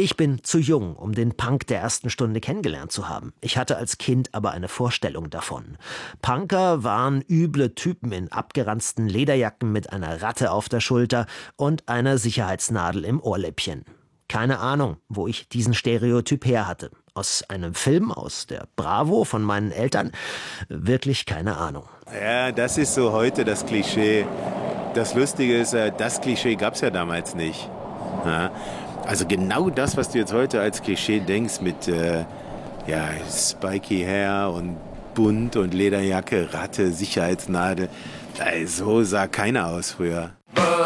Ich bin zu jung, um den Punk der ersten Stunde kennengelernt zu haben. Ich hatte als Kind aber eine Vorstellung davon. Punker waren üble Typen in abgeranzten Lederjacken mit einer Ratte auf der Schulter und einer Sicherheitsnadel im Ohrläppchen. Keine Ahnung, wo ich diesen Stereotyp her hatte. Aus einem Film, aus der Bravo von meinen Eltern? Wirklich keine Ahnung. Ja, das ist so heute das Klischee. Das Lustige ist, das Klischee gab es ja damals nicht. Ja? Also genau das, was du jetzt heute als Klischee denkst mit spiky Hair und bunt und Lederjacke, Ratte, Sicherheitsnadel. So sah keiner aus früher.